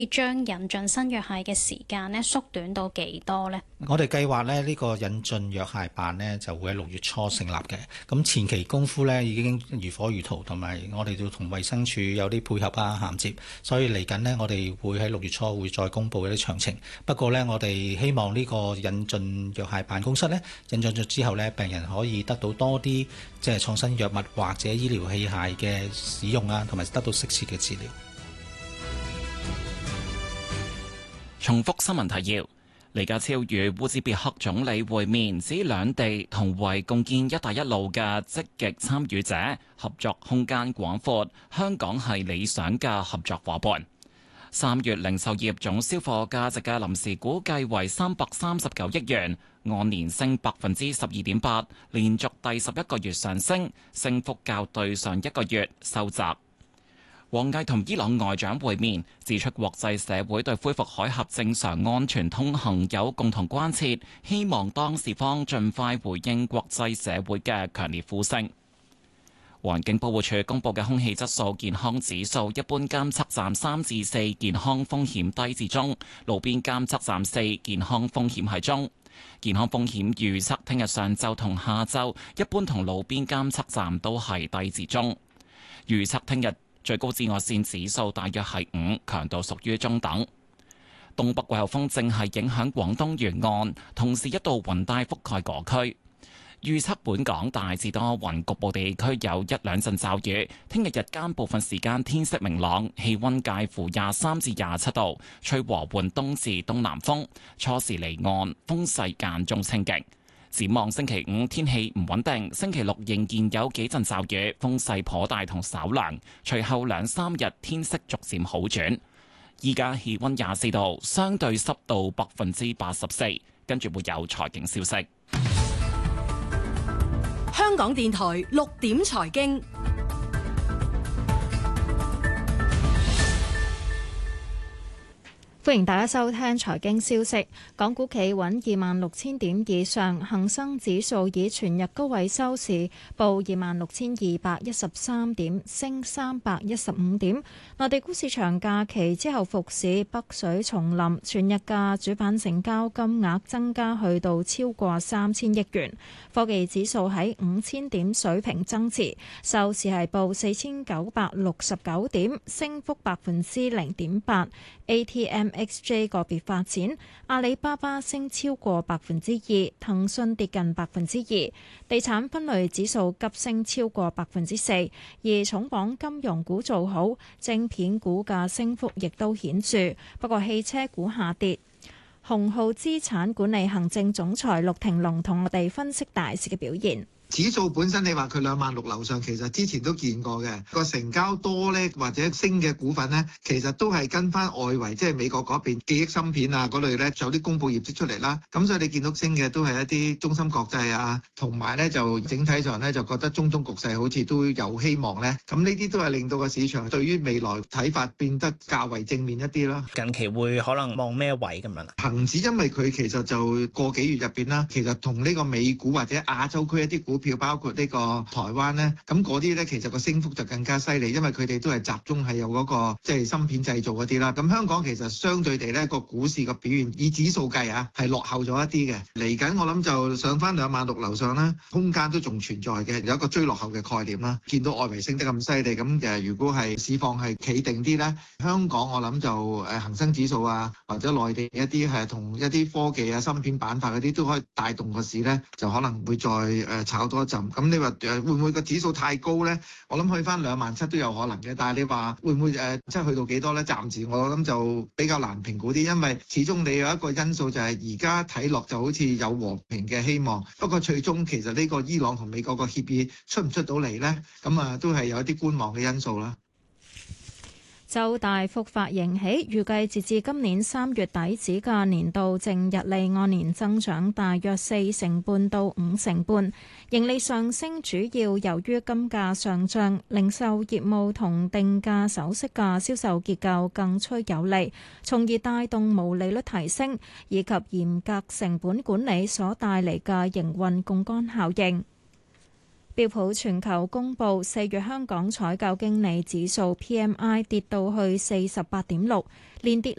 將引進新藥械嘅時間咧縮短到幾多呢？ 我哋計劃呢個引進藥械辦呢就會喺6月初成立嘅。咁前期功夫呢已經如火如荼，同埋我哋要同衛生署有啲配合啊銜接，所以嚟緊呢，我哋會喺6月初會再公布一啲詳情。不過呢，我哋希望呢個引進藥械辦公室呢引進咗之後呢，病人可以得到多啲即係創新藥物或者醫療器械嘅使用啊，同埋得到適切嘅治療。 重複新聞提要：李家超與烏茲別克總理會面，指兩地同為共建「一帶一路」嘅積極參與者，合作空間廣闊，香港係理想嘅合作夥伴。3月零售業總銷貨價值嘅臨時估計為339億元，按年升12.8%，連續第11個月上升，升幅較對上一個月收窄。王毅同伊朗外長會面，指出國際社會對恢復海峽正常安全通行有共同關切，希望當事方盡快回應國際社會嘅強烈呼聲。環境保護署公布嘅空氣質素健康指數，一般監測站3至4，健康風險低至中；路邊監測站4，健康風險係中。健康風險預測聽日上晝同下晝，一般同路邊監測站都係低至中。預測聽日最高紫外線指數大約係5，強度屬於中等。東北季候風正係影響廣東沿岸，同時一道雲帶覆蓋各區。預測本港大致多雲，局部地區有1兩陣驟雨。聽日日間部分時間天色明朗，氣溫介乎23至27度，吹和緩東至東南風，初時離岸，風勢間中清勁。展望星期5天氣唔穩定，星期6仍然有幾陣驟雨，風勢頗大同稍涼。隨後2、3日天色逐漸好轉。依家氣溫24度，相對濕度84%。跟住會有財經消息。 香港電台6點財經。 歡迎大家收聽財經消息。港股企穩26,000點以上，恒生指數以全日高位收市，報26,213點，升315點。內地股市長假期之後復市，北水重臨，全日嘅主板成交金額增加去到超過3000億元。科技指數喺5000點水平增持，收市係報4969點，升幅0.8%。ATMXJ 個別發展，阿里巴巴升超過2%，騰訊跌近2%，地產分類指數急升超過4%，而重磅金融股做好，晶片股嘅升幅亦都顯著，不過汽車股下跌。鴻浩資產管理行政總裁陸庭龍同我哋分析大市嘅表現。 指數本身你話佢26000樓上，其實之前都見過嘅。個成交多呢，或者升嘅股份呢，其實都係跟翻外圍，即係美國嗰邊記憶芯片啊嗰類呢，就有啲公佈業績出嚟啦。咁所以你見到升嘅都係一啲中芯國際啊，同埋呢就整體上呢，就覺得中東局勢好似都有希望呢。咁呢啲都係令到個市場對於未來睇法變得較為正面一啲啦。 近期會可能望咩位咁樣啊？ 恆指因為佢其實就個幾月入邊啦，其實同呢個美股或者亞洲區一啲股票，包括呢個台灣呢，咁嗰啲呢，其實個升幅就更加犀利，因為佢哋都係集中係有嗰個即係芯片製造嗰啲啦。咁香港其實相對地呢個股市個表現以指數計啊，係落後咗一啲嘅。嚟緊我諗就上翻26000樓上啦，空間都仲存在嘅，有一個追落後嘅概念啦。見到外圍升得咁犀利，咁如果係市況係企定啲呢，香港我諗就恆生指數啊，或者內地一啲係同一啲科技啊、芯片板塊嗰啲都可以帶動個市呢，就可能會再炒多一陣。咁你話會唔會個指數太高呢？我諗去翻27000都有可能嘅，但係你話會唔會即係去到幾多呢？暫時我諗就比較難評估啲，因為始終你有一個因素就係而家睇落就好似有和平嘅希望，不過最終其實呢個伊朗同美國個協議出唔出到嚟呢？咁都係有一啲觀望嘅因素啦。 周大福發盈喜，預計截至今年3月底止嘅年度淨溢利按年增長大約4成半到5成半，盈利上升主要由於金價上漲、零售業務同定價首飾嘅銷售結構更趨有利，從而帶動毛利率提升，以及嚴格成本管理所帶嚟嘅營運槓桿效應。 標普全球公佈4月香港採購經理指數 PMI 跌到去48.6，連跌